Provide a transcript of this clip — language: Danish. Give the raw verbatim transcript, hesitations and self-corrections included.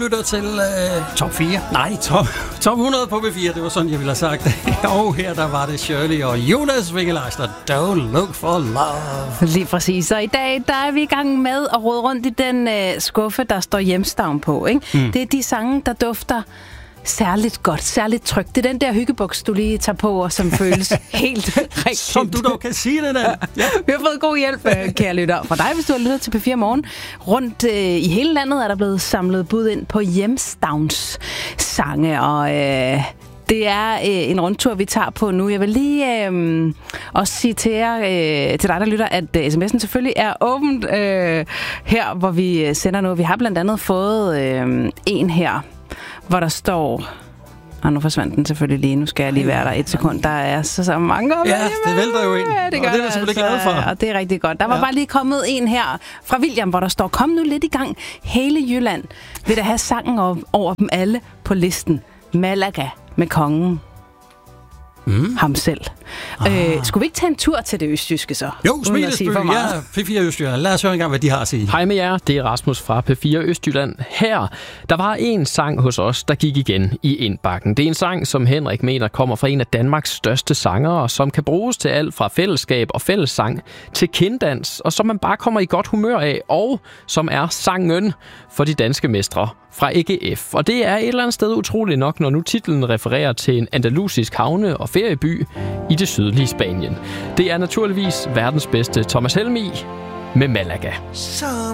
lytter til øh, top fire. Nej, top, top hundrede på B fire. Det var sådan, jeg ville have sagt det. Og her der var det Shirley og Jonas Winkelejst, Don't Look for Love. Lige præcis. Og i dag, der er vi i gang med at rode rundt i den øh, skuffe, der står hjemstavn på. Ikke? Mm. Det er de sange, der dufter særligt godt, særligt trygt. Det er den der hyggebuks, du lige tager på, og som føles helt rigtigt. Som du dog kan sige det der. Ja. Vi har fået god hjælp, kære lytter, fra dig, hvis du har lyttet til P fire Morgen. Rundt øh, i hele landet er der blevet samlet bud ind på hjemstavns sange, og øh, det er øh, en rundtur, vi tager på nu. Jeg vil lige øh, også sige til jer, øh, til dig, der lytter, at øh, sms'en selvfølgelig er åbent øh, her, hvor vi sender noget. Vi har blandt andet fået øh, en her, hvor der står... Og nu forsvandt den selvfølgelig lige. Nu skal jeg lige være der et sekund. Der er så, så mange op. Ja, det vælter jo ind. Ja, det gør og det er jeg selvfølgelig glad for. Og det er rigtig godt. Der var ja. bare lige kommet en her fra William, hvor der står, kom nu lidt i gang. Hele Jylland vil da have sangen over dem alle på listen. Malaga med kongen. Mm. Ham selv. Ah. Øh, skulle vi ikke tage en tur til det østjyske så? Jo, Smilesby, ja, P fire Østjylland. Lad os høre engang, hvad de har at sige. Hej med jer, det er Rasmus fra P fire Østjylland her. Der var en sang hos os, der gik igen i indbakken. Det er en sang, som Henrik mener kommer fra en af Danmarks største sangere, som kan bruges til alt fra fællesskab og fællessang til kinddans, og som man bare kommer i godt humør af, og som er sangen for de danske mestre fra E G F. Og det er et eller andet sted utroligt nok, når nu titlen refererer til en andalusisk havne- og ferieby i det sydlige Spanien. Det er naturligvis verdens bedste Thomas Helmig med Malaga. Some